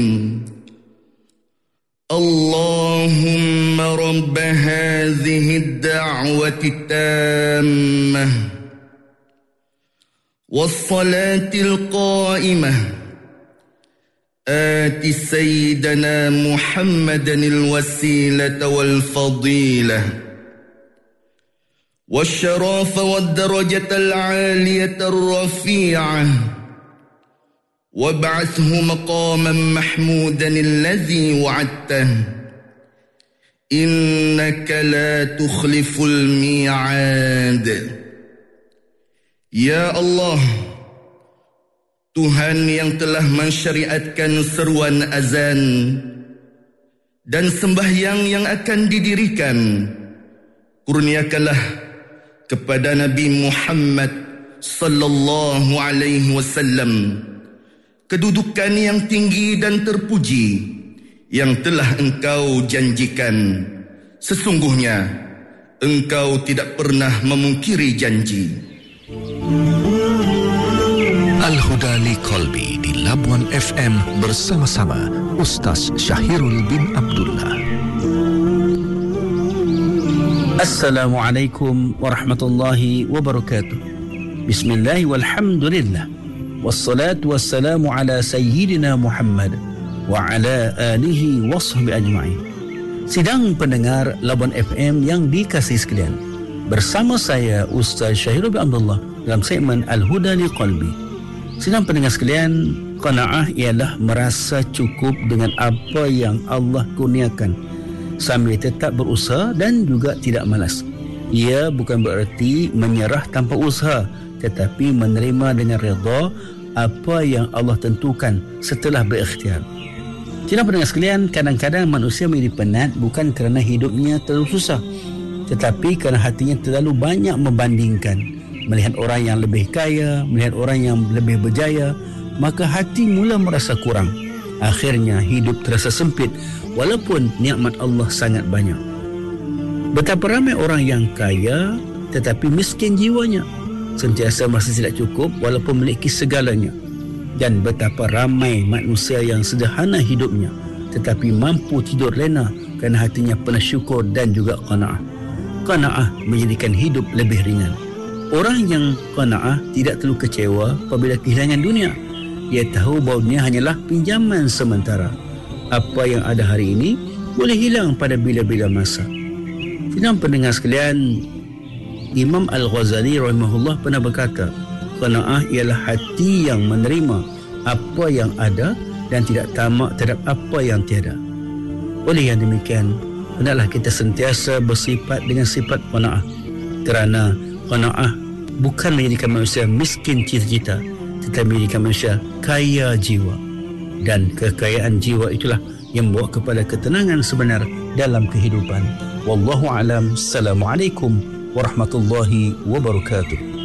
اللهم رب هذه الدعوة التامة والصلاة القائمة آت سيدنا محمدا الوسيلة والفضيلة والشرف والدرجة العالية الرفيعة وابعثه مقاما محمودا الذي وعدته إنك لا تخلف الميعاد. Ya Allah, Tuhan yang telah mensyariatkan seruan azan dan sembahyang yang akan didirikan, kurniakanlah kepada Nabi Muhammad sallallahu alaihi wasallam kedudukan yang tinggi dan terpuji yang telah Engkau janjikan. Sesungguhnya Engkau tidak pernah memungkiri janji. Al-Huda li Qalbi di Labuan FM bersama-sama Ustaz Syahirul bin Abdullah. Assalamualaikum warahmatullahi wabarakatuh. Bismillah walhamdulillah. Wassalatu wassalamu ala sayyidina Muhammad wa ala alihi wa sahbihi ajma'in. Sidang pendengar Labuan FM yang dikasihi sekalian, bersama saya Ustaz Syahirul bin Abdullah dalam segmen Al-Huda li Qalbi. Sidang pendengar sekalian, qanaah ialah merasa cukup dengan apa yang Allah kurniakan sambil tetap berusaha dan juga tidak malas. Ia bukan bererti menyerah tanpa usaha, tetapi menerima dengan redha apa yang Allah tentukan setelah berikhtiar. Sidang pendengar sekalian, kadang-kadang manusia menjadi penat bukan kerana hidupnya terlalu susah, tetapi kerana hatinya terlalu banyak membandingkan. Melihat orang yang lebih kaya, melihat orang yang lebih berjaya, maka hati mula merasa kurang. Akhirnya hidup terasa sempit walaupun nikmat Allah sangat banyak. Betapa ramai orang yang kaya tetapi miskin jiwanya, sentiasa merasa tidak cukup walaupun memiliki segalanya. Dan betapa ramai manusia yang sederhana hidupnya tetapi mampu tidur lena kerana hatinya penuh syukur dan juga qanaah. Qanaah menjadikan hidup lebih ringan. Orang yang qanaah tidak terlalu kecewa apabila kehilangan dunia. Ia tahu bahawa dunia hanyalah pinjaman sementara. Apa yang ada hari ini boleh hilang pada bila-bila masa. Sidang pendengar sekalian, Imam Al-Ghazali rahimahullah pernah berkata, qanaah ialah hati yang menerima apa yang ada dan tidak tamak terhadap apa yang tiada. Oleh yang demikian, hendaklah kita sentiasa bersifat dengan sifat qanaah, kerana qanaah bukan menjadikan manusia miskin cita-cita, tetapi menjadikan manusia kaya jiwa. Dan kekayaan jiwa itulah yang membawa kepada ketenangan sebenar dalam kehidupan. Wallahu a'lam. Assalamualaikum warahmatullahi wabarakatuh.